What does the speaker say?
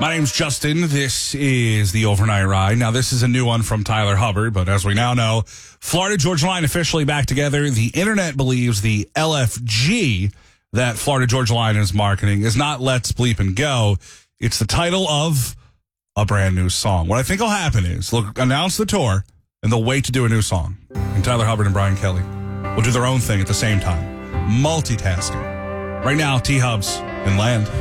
My name's Justin. This is the Overnight Ride. Now, this is a new one from Tyler Hubbard, but as we now know, Florida Georgia Line officially back together. The internet believes the LFG that Florida Georgia Line is marketing is not Let's Bleep and Go. It's the title of a brand new song. What I think will happen is they'll announce the tour and they'll wait to do a new song. And Tyler Hubbard and Brian Kelly will do their own thing at the same time. Multitasking. Right now, T-Hubs and Land.